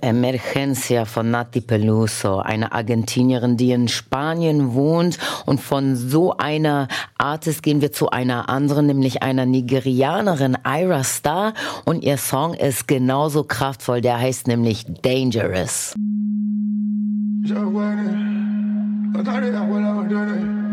Emergencia von Nati Peluso, eine Argentinierin, die in Spanien wohnt. Und von so einer Artist gehen wir zu einer anderen, nämlich einer Nigerianerin, Ayra Starr. Und ihr Song ist genauso kraftvoll, der heißt nämlich Dangerous.